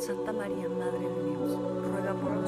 Santa María, Madre de Dios, ruega por nosotros